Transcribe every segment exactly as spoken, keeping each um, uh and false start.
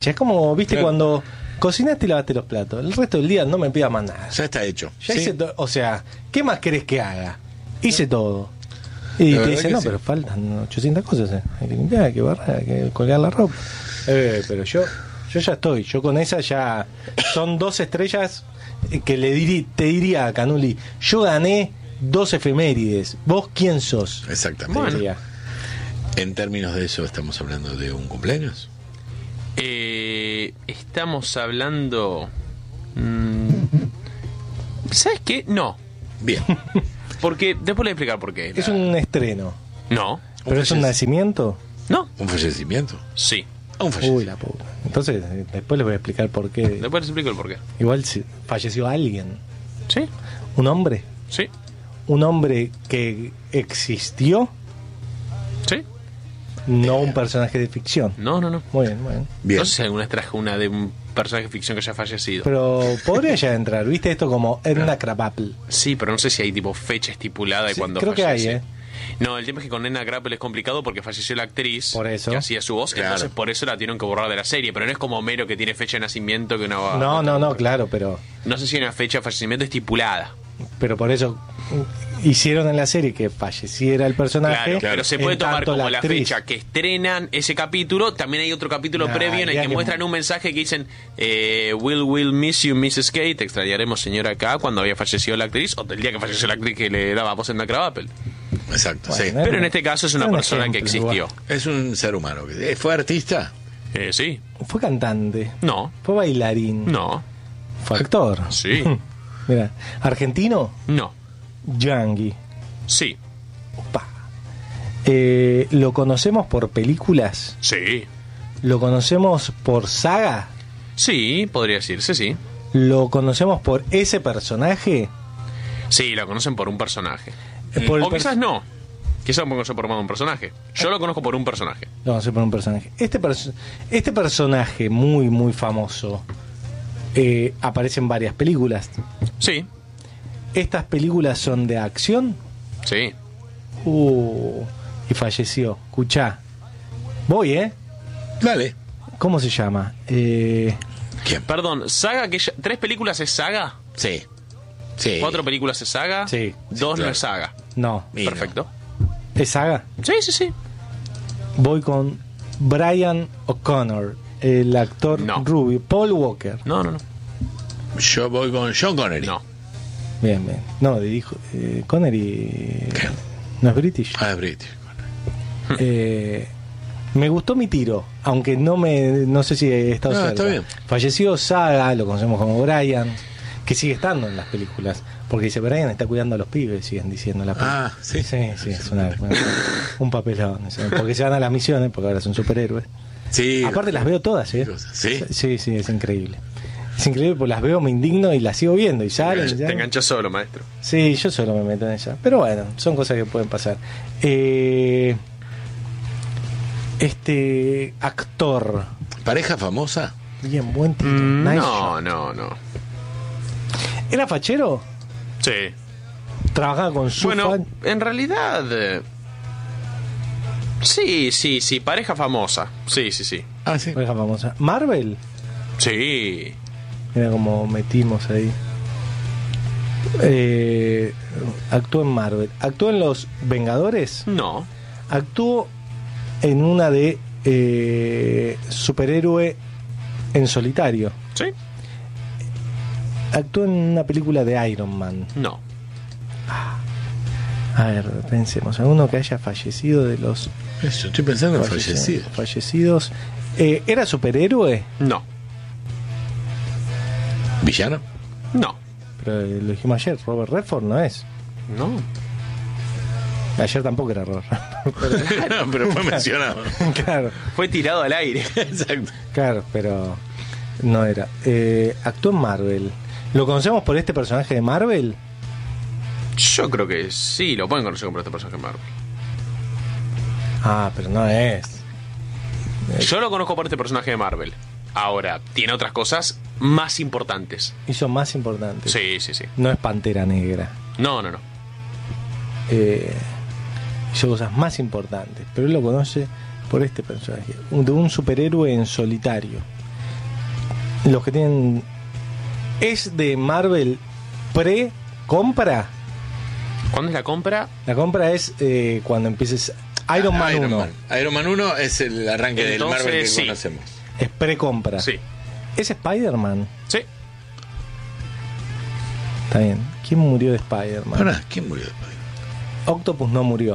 Es como, viste, Claro. cuando cocinaste y lavaste los platos. El resto del día no me pidas más nada. Ya está hecho. Ya Sí. hice todo. O sea, ¿qué más querés que haga? Hice todo. Y La te verdad dice, que no, sí. pero faltan ochocientas cosas. eh. Hay que limpiar, hay que barrer, hay que colgar la ropa. Eh, pero yo yo ya estoy. Yo con esa ya... Son dos estrellas que le diri- te diría a Canuli, yo gané dos efemérides. ¿Vos quién sos? Exactamente. Te diría. En términos de eso, ¿estamos hablando de un cumpleaños? Eh, estamos hablando... mm, ¿Sabes qué? No. Bien. Porque... Después le voy a explicar por qué. Es un estreno. No. ¿Pero es un falle- nacimiento? No. ¿Un fallecimiento? Sí. Un Uy, fallecimiento. la puta. Entonces, eh, después les voy a explicar por qué. Después les explico el por qué. Igual si falleció alguien. Sí. ¿Un hombre? Sí. ¿Un hombre que existió? Sí. No un personaje de ficción. No, no, no. Muy bien, muy bien. Bien. No sé si alguna vez traje una de un personaje de ficción que haya fallecido. Pero podría ya entrar, ¿viste? Esto como Edna Krabappel. Sí, pero no sé si hay tipo fecha estipulada de Sí, cuando creo que hay, fallece. ¿eh? No, el tema es que con Edna Krabappel es complicado porque falleció la actriz Por eso. que hacía su voz, Claro. entonces por eso la tuvieron que borrar de la serie, pero no es como Homero que tiene fecha de nacimiento que no va... No, no, no, claro, pero No sé si hay una fecha de fallecimiento estipulada. pero por eso mm, hicieron en la serie que falleciera el personaje. Claro, pero se en puede tomar tanto como la, actriz. fecha que estrenan ese capítulo. También hay otro capítulo Nah, previo en el ya que que- muestran un mensaje que dicen eh, Will will miss you, missus K. Te extrañaremos, señora K. Cuando había fallecido la actriz o el día que falleció la actriz que le daba voz en la Krabappel. Exacto, Bueno, sí. eh. Pero en este caso es una Es un persona que ejemplo, existió. Es un ser humano. que- ¿Fue artista? Eh, sí. Fue cantante, No. fue bailarín, No. fue actor. Sí. Mira, argentino, No. Yangui. Sí. Opa. Eh, ¿Lo conocemos por películas? Sí. ¿Lo conocemos por saga? Sí, podría decirse, sí. ¿Lo conocemos por ese personaje? Sí, lo conocen por un personaje. Eh, por el o per- quizás no. Quizás lo conocen por más de un personaje. Yo lo conozco por un personaje. Lo conocemos por un personaje. Este, perso- este personaje muy, muy famoso eh, aparece en varias películas. Sí. ¿Estas películas son de acción? Sí. Uh, y falleció. Escuchá. Voy, ¿eh? Dale. ¿Cómo se llama? Eh, ¿Quién? Perdón, ¿saga que ya- ¿tres películas es saga? Sí. Sí. ¿Cuatro películas es saga? Sí. Dos Sí, no claro. es saga. no. Y Perfecto. ¿Es saga? Sí, sí, sí. Voy con Brian O'Connor, el actor No. rubio. Paul Walker. No, no, no. no. Yo voy con Sean Connery. No. Bien, bien. No, dijo eh, Connery. ¿Qué? No es British. Ah, British. Eh, me gustó mi tiro, aunque no me no sé si está No, cerca. está bien. Falleció Saga, lo conocemos como Brian, que sigue estando en las películas, porque dice Brian está cuidando a los pibes, siguen diciendo la película. Ah, sí. Sí, sí, es una, un papelón, eso, porque se van a las misiones, porque ahora son superhéroes. Sí. Aparte las veo todas, ¿eh? ¿Sí? Sí, sí, es increíble. Es increíble porque las veo, me indigno y las sigo viendo y salen. y Te salen. enganchas solo, maestro. Sí, yo solo me meto en ella. Pero bueno, son cosas que pueden pasar. Eh, este actor. ¿Pareja famosa? Bien, buen tiro. Mm, Nice no, shot. no, no. ¿Era fachero? Sí. ¿Trabajaba con su Bueno, fan? en realidad... eh, sí, sí, sí. Pareja famosa. Sí, sí, sí. Ah, sí. Pareja famosa. ¿Marvel? Sí. Mira cómo metimos ahí. Eh, actuó en Marvel. ¿Actuó en Los Vengadores? No. Actuó en una de eh, superhéroe en solitario. Sí. Actuó en una película de Iron Man. No. A ver, pensemos. ¿Alguno que haya fallecido de los Eso, estoy pensando en falleci- fallecido. fallecidos? Eh, ¿Era superhéroe? No. ¿Villano? No. Pero eh, lo dijimos ayer. Robert Redford no es. No. Ayer tampoco era Robert Redford. no, pero fue mencionado. Claro, Fue tirado al aire. Exacto. claro, pero no era. Eh, actuó en Marvel. ¿Lo conocemos por este personaje de Marvel? Yo creo que sí, lo pueden conocer como este personaje de Marvel. Ah, pero no es. Yo lo conozco por este personaje de Marvel. Ahora, tiene otras cosas más importantes. Hizo más importante. Sí, sí, sí. No es Pantera Negra. No, no, no. Eh, hizo cosas más importantes, pero él lo conoce por este personaje, un- de un superhéroe en solitario. Los que tienen... ¿Es de Marvel pre-compra? ¿Cuándo es la compra? La compra es eh, cuando empieces... Iron Man Iron uno. Man. Iron Man uno es el arranque Entonces, del Marvel que sí. conocemos. Es pre-compra. Sí. ¿Es Spider-Man? Sí. Está bien. ¿Quién murió de Spider-Man? Pará, ¿quién murió después? Octopus no murió.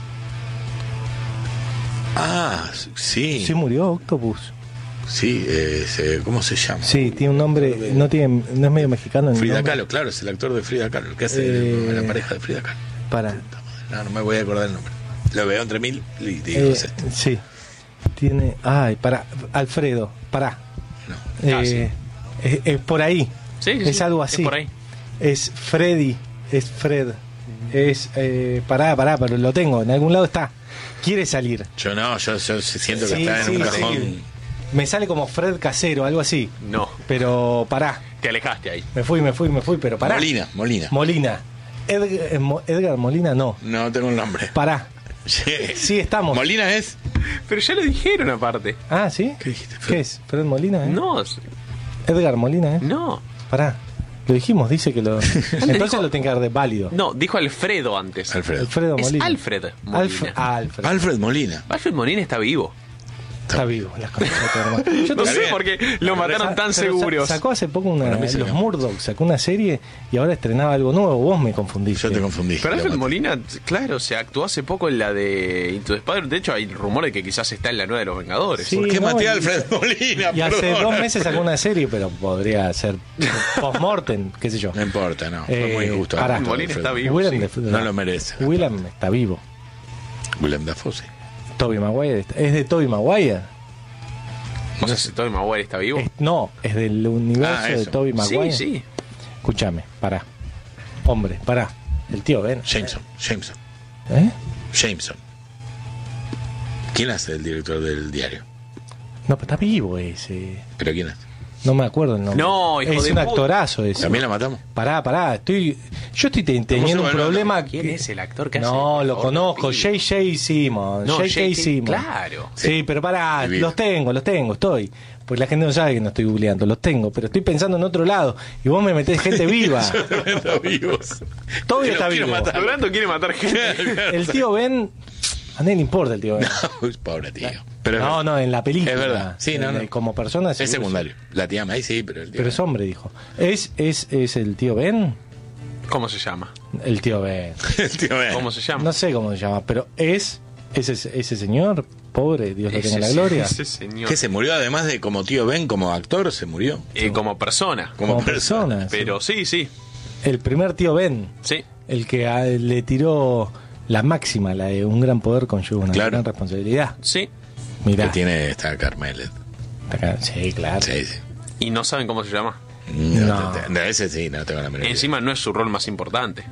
Ah, sí. ¿Sí murió Octopus? Sí, eh, se- ¿cómo se llama? Sí, tiene un nombre... No tiene no es medio mexicano el Frida nombre. Kahlo, claro, es el actor de Frida Kahlo, el que hace Eh, la pareja de Frida Kahlo. Para... No, no me voy a acordar el nombre. Lo veo entre mil y digo, Eh, es este. sí. Tiene... Ay, para... Alfredo, pará. No. Ah, Eh, sí. es, es por ahí. Sí, sí, es sí, algo es así. por ahí. Es Freddy. Es Fred. Es... Eh, pará, pará, pero lo tengo. En algún lado está. Quiere salir. Yo no, yo, yo siento que Sí, está en sí, un sí. cajón. Me sale como Fred Casero, algo así. No. Pero pará. Te alejaste ahí. Me fui, me fui, me fui, pero pará. Molina, Molina. Molina. Edgar, eh, Mo- Edgar Molina, no. No tengo un nombre. Pará. Sí. Sí, estamos. Molina es. Pero ya lo dijeron aparte. Ah, ¿sí? ¿Qué dijiste, Fred? ¿Qué es? ¿Fred Molina? ¿eh? No, Edgar Molina, ¿eh? no. Pará. Lo dijimos, dice que lo... Entonces lo tiene que dar de válido. No, dijo Alfredo antes. Alfredo. Alfredo Es Molina. Alfred Molina. Alfred. Ah, Alfred. Alfred Molina. Alfred Molina está vivo. Está vivo. Las cosas de tu hermano. Yo No te- sé bien. por qué lo mataron Sa- tan pero sa- seguros. Sacó hace poco una... Para mí se Los lo- Murdoch sacó una serie y ahora estrenaba algo nuevo. Vos me confundiste. Yo te confundí. Pero Lo Alfred maté. Molina, claro, se actuó hace poco en la de Into the Spider. De hecho, hay rumores de que quizás está en la nueva de los Vengadores. Sí. ¿Por qué no, maté y- a Alfred Molina? Y hace Perdón. dos meses sacó una serie, pero podría ser post-mortem, qué sé yo. No importa, no. Fue Eh, muy injusto. pará. Alfred Molina está Molina. vivo. Willem, sí. de- No lo merece. Willem está vivo. Willem Dafoe, sí. Tobey Maguire está- es de Tobey Maguire. No sé si Tobey Maguire está vivo. Es- no, es del universo Ah, de eso. Tobey Maguire. Sí, sí. Escúchame, pará. Hombre, pará. El tío Ben. Jameson. Jameson. ¿Eh? Jameson. ¿Quién hace el director del diario? No, pero está vivo ese. ¿Pero quién es? No me acuerdo el nombre. No, hijo es de un puta. actorazo ese. ¿También la matamos? Pará, pará. Estoy, yo estoy te- teniendo un se llama el problema. ¿Quién que- es el actor que hace No, el lo favor conozco. del J pibe? J. Simmons. No, J K. J K, Simmons. claro. Sí, pero pará, Divino. los tengo, los tengo, estoy. Pues la gente no sabe que no estoy googleando, los tengo, pero estoy pensando en otro lado. Y vos me metés gente viva. Están vivos. Todavía Los está quiero vivo. matar. Brando quiere matar gente. El tío Ben. A nadie le importa el tío Ben. Uy, pobre tío. Pero No, no, en la película. Es verdad. Sí, no, En- no. Como persona. es seguro. secundario. La tía May sí, pero el tío. Pero es hombre, dijo. ¿Es, es, ¿Es el tío Ben? ¿Cómo se llama? El tío Ben. el tío Ben. ¿Cómo se llama? No sé cómo se llama, pero es ese, ese señor, pobre, Dios lo tenga en la Ese- gloria. Ese señor. Que se murió además de como tío Ben, como actor, se murió. Eh, como persona. Como, Como persona. persona. Pero sí, sí. El primer tío Ben, Sí. el que a- le tiró la máxima, la de un gran poder conlleva una Claro. gran responsabilidad. Sí. Mirá. Que tiene esta Carmelet. Acá- Sí, claro. Sí, sí. Y no saben cómo se llama. No, No. te- te- de ese sí, no tengo la menor idea. Encima no es su rol más importante.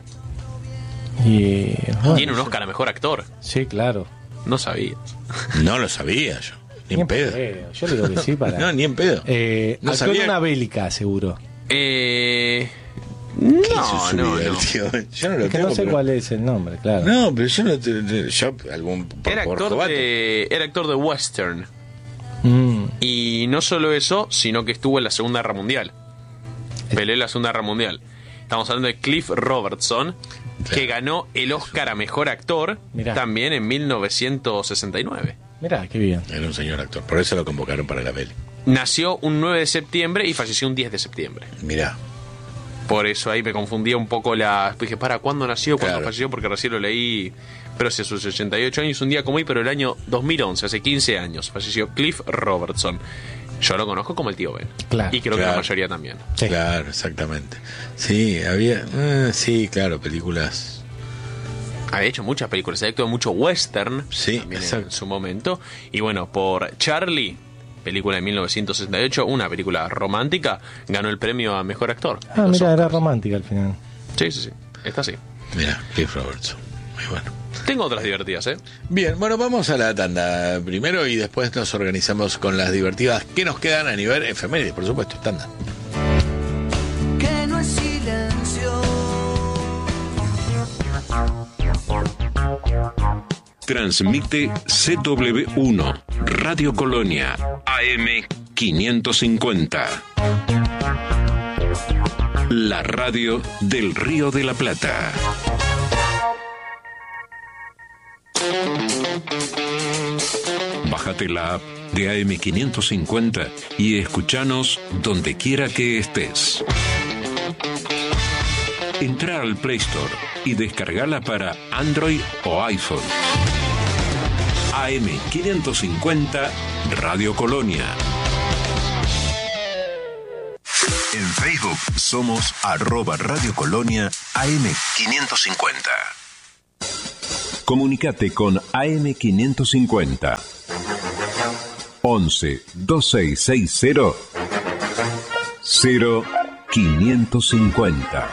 Y, bueno, Tiene un Oscar a mejor actor. Sí, claro. No sabía. No lo sabía yo. Ni en pedo. Yo le digo que sí para. No, ni en pedo. Eh, No actuó en sabía- una bélica, seguro. Eh. ¿Qué hizo No, su no, vida el no. tío Ben? Yo no lo Es que tengo, no sé pero- cuál es el nombre, claro. No, pero yo no te, te- yo algún por, Era por actor, jovato. de, era actor de western. Mm, Y no solo eso, sino que estuvo en la Segunda Guerra Mundial. Peleó en la Segunda Guerra Mundial. Estamos hablando de Cliff Robertson, que ganó el Oscar a Mejor Actor Mirá. también en mil novecientos sesenta y nueve. mirá, qué bien. Era un señor actor, por eso lo convocaron para la peli. Nació un nueve de septiembre y falleció un diez de septiembre. Mirá, Por eso ahí me confundía un poco la... Dije, para, ¿cuándo nació? ¿Cuándo Claro. falleció? Porque recién lo leí, pero hace sus ochenta y ocho años, un día como hoy, pero el año dos mil once, hace quince años, falleció Cliff Robertson. Yo lo conozco como el tío Ben. Claro. Y creo Claro. que la mayoría también. Sí. claro, exactamente. Sí, había, eh, sí, claro, películas. Ha hecho muchas películas, ha actuado mucho western Sí, también en exacto. su momento. Y bueno, por Charlie, película de mil novecientos sesenta y ocho, una película romántica, ganó el premio a Mejor Actor. Ah, en los mira, era Oscars. romántica al final. Sí, sí, sí. Está así. Mira, Cliff Robertson. Muy bueno. Tengo otras divertidas, ¿eh? Bien, bueno, vamos a la tanda primero y después nos organizamos con las divertidas que nos quedan a nivel efemérides, por supuesto, tanda. Que no es silencio. Transmite C W uno, Radio Colonia, A M quinientos cincuenta. La radio del Río de la Plata. Bájate la app de A M quinientos cincuenta y escuchanos donde quiera que estés. Entra al Play Store y descargala para Android o iPhone. A M quinientos cincuenta Radio Colonia. En Facebook somos arroba Radio Colonia A M quinientos cincuenta. Comunicate con A M quinientos cincuenta. once veintiséis sesenta cero quinientos cincuenta.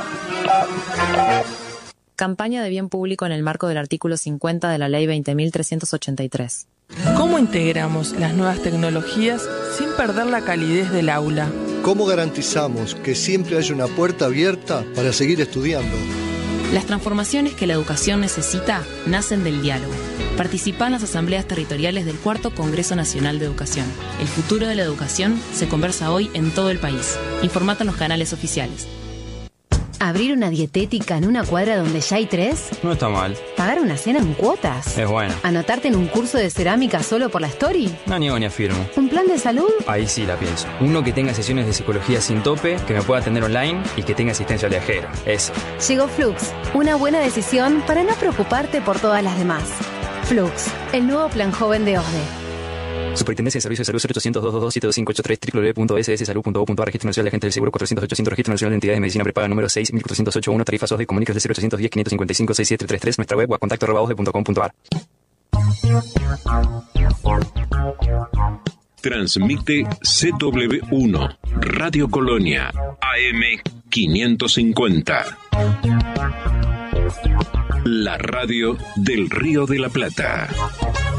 Campaña de bien público en el marco del artículo cincuenta de la Ley veinte mil trescientos ochenta y tres. ¿Cómo integramos las nuevas tecnologías sin perder la calidez del aula? ¿Cómo garantizamos que siempre haya una puerta abierta para seguir estudiando? Las transformaciones que la educación necesita nacen del diálogo. Participa en las asambleas territoriales del Cuarto Congreso Nacional de Educación. El futuro de la educación se conversa hoy en todo el país. Informate en los canales oficiales. ¿Abrir una dietética en una cuadra donde ya hay tres? No está mal. ¿Pagar una cena en cuotas? Es bueno. ¿Anotarte en un curso de cerámica solo por la story? No niego ni afirmo. ¿Un plan de salud? Ahí sí la pienso. Uno que tenga sesiones de psicología sin tope, que me pueda atender online y que tenga asistencia al viajero. Eso. Llegó Flux, una buena decisión para no preocuparte por todas las demás. Flux, el nuevo plan joven de O S D E. Superintendencia de Servicios de Salud cero ochocientos, doscientos veintidós, siete dos cinco ocho tres, doble u doble u doble u punto ese ese salud punto gov punto a r, Registro Nacional de Agentes del Seguro cuatrocientos ochocientos, Registro Nacional de Entidades de Medicina Prepaga número seis mil cuatrocientos ochenta y uno, tarifas O S D E, comunicas de cero ochocientos diez, quinientos cincuenta y cinco, sesenta y siete treinta y tres, nuestra web o a contacto arroba osde punto com punto a r. Transmite C W uno, Radio Colonia, A M quinientos cincuenta. La radio del Río de la Plata.